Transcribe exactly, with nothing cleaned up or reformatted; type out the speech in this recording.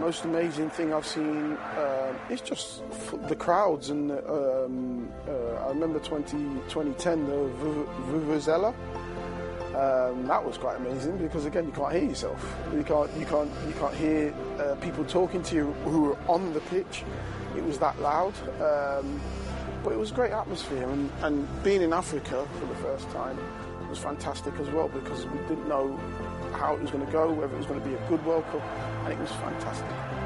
most amazing thing I've seen uh, is just f- the crowds. And um, uh, I remember twenty ten, the Vuvuzela. Um, that was quite amazing because again, you can't hear yourself. You can't, you can't, you can't hear uh, people talking to you who are on the pitch. It was that loud, um, but it was a great atmosphere. And, and being in Africa for the first time was fantastic as well because we didn't know how it was going to go, whether it was going to be a good World Cup, and it was fantastic.